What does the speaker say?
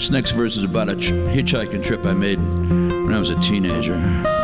This next verse is about a hitchhiking trip I made when I was a teenager.